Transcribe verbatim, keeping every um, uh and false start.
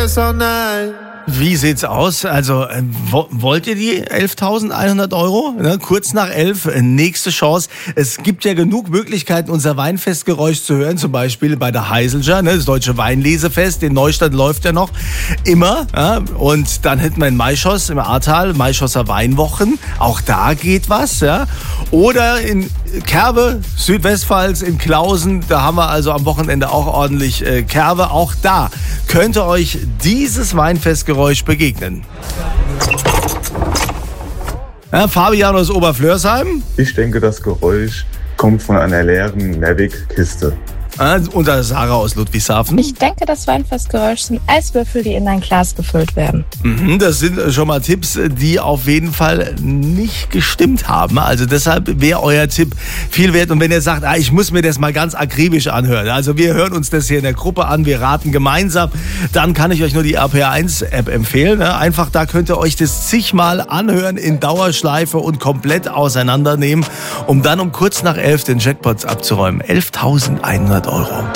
guess all night. Wie sieht's aus? Also, äh, wo, wollt ihr die elftausendeinhundert Euro? Ne? Kurz nach elf, äh, nächste Chance. Es gibt ja genug Möglichkeiten, unser Weinfestgeräusch zu hören. Zum Beispiel bei der Heiselger, ne? Das Deutsche Weinlesefest. In Neustadt läuft ja noch immer. Ja? Und dann hätten wir in Maischoss im Ahrtal, Maischosser Weinwochen. Auch da geht was. Ja? Oder in Kerbe, Südwestpfalz, in Klausen. Da haben wir also am Wochenende auch ordentlich äh, Kerbe. Auch da könnte euch dieses Weinfestgeräusch begegnen. Ja, Fabian aus Oberflörsheim. Ich denke, das Geräusch kommt von einer leeren Mehrwegkiste. Ja, und Sarah aus Ludwigshafen. Ich denke, das Weinfestgeräusch sind Eiswürfel, die in ein Glas gefüllt werden. Mhm, das sind schon mal Tipps, die auf jeden Fall nicht gestimmt haben. Also deshalb wäre euer Tipp viel wert. Und wenn ihr sagt, ah, ich muss mir das mal ganz akribisch anhören. Also wir hören uns das hier in der Gruppe an, wir raten gemeinsam. Dann kann ich euch nur die R P R eins App empfehlen. Einfach da könnt ihr euch das zigmal anhören in Dauerschleife und komplett auseinandernehmen, um dann um kurz nach elf den Jackpot abzuräumen. elftausendeinhundert Euro.